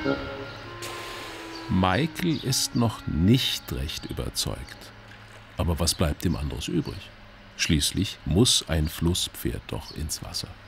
Michael ist noch nicht recht überzeugt. Aber was bleibt ihm anderes übrig? Schließlich muss ein Flusspferd doch ins Wasser.